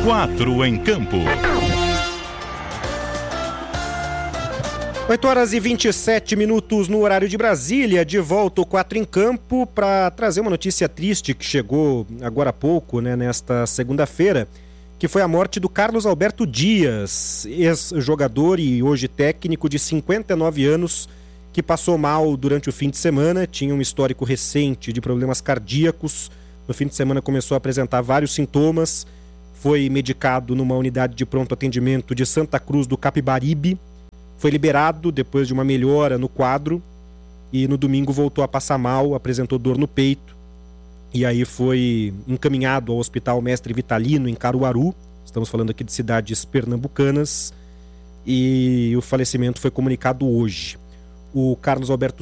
4 em campo. 8h27 no horário de Brasília, de volta o 4 em campo para trazer uma notícia triste que chegou agora há pouco, nesta segunda-feira, que foi a morte do Carlos Alberto Dias, ex-jogador e hoje técnico de 59 anos, que passou mal durante o fim de semana, tinha um histórico recente de problemas cardíacos, no fim de semana começou a apresentar vários sintomas, foi medicado numa unidade de pronto atendimento de Santa Cruz do Capibaribe, foi liberado depois de uma melhora no quadro e no domingo voltou a passar mal, apresentou dor no peito e aí foi encaminhado ao Hospital Mestre Vitalino em Caruaru, estamos falando aqui de cidades pernambucanas, e o falecimento foi comunicado hoje. O Carlos Alberto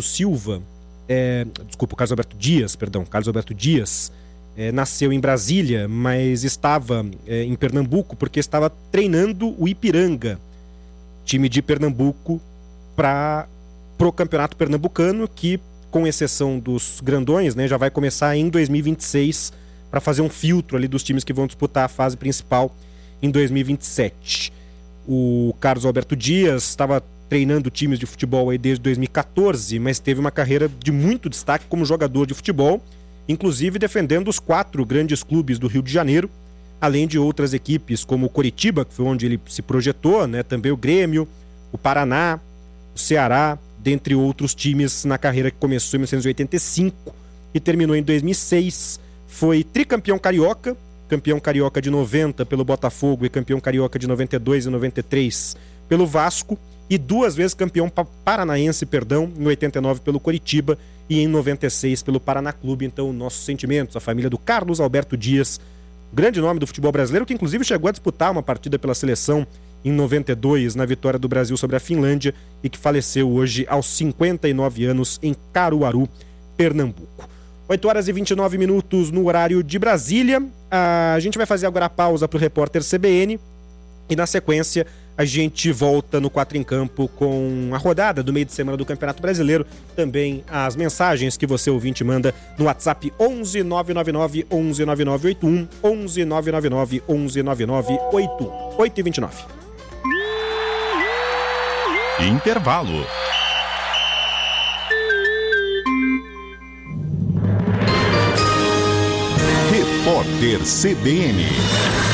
Dias, nasceu em Brasília, mas estava em Pernambuco porque estava treinando o Ipiranga, time de Pernambuco, pro Campeonato Pernambucano, que, com exceção dos grandões, já vai começar em 2026 para fazer um filtro ali dos times que vão disputar a fase principal em 2027. O Carlos Alberto Dias estava treinando times de futebol aí desde 2014, mas teve uma carreira de muito destaque como jogador de futebol, inclusive defendendo os 4 grandes clubes do Rio de Janeiro, além de outras equipes como o Coritiba, que foi onde ele se projetou, também o Grêmio, o Paraná, o Ceará, dentre outros times na carreira que começou em 1985 e terminou em 2006. Foi tricampeão carioca, campeão carioca de 90 pelo Botafogo e campeão carioca de 92 e 93 pelo Vasco e 2 vezes campeão paranaense, em 89 pelo Coritiba e em 96 pelo Paraná Clube. Então, nossos sentimentos, a família do Carlos Alberto Dias, grande nome do futebol brasileiro, que inclusive chegou a disputar uma partida pela seleção em 92, na vitória do Brasil sobre a Finlândia, e que faleceu hoje aos 59 anos em Caruaru, Pernambuco. 8h29 no horário de Brasília. A gente vai fazer agora a pausa para o repórter CBN e, na sequência, a gente volta no 4 em Campo com a rodada do meio de semana do Campeonato Brasileiro, também as mensagens que você, ouvinte, manda no WhatsApp 11 999 11 9981, 11 999 11 9981. 8h29. Intervalo. Repórter CBN.